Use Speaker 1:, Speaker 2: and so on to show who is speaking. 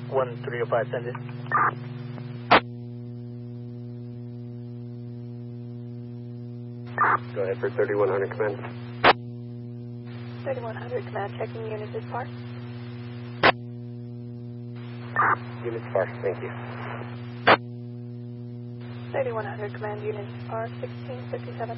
Speaker 1: 1305, send it.
Speaker 2: Go ahead for 3100, command.
Speaker 3: 3100, command, checking unit dispatch.
Speaker 2: Unit sparse, thank you.
Speaker 3: 3100, command, unit dispatch, 1657.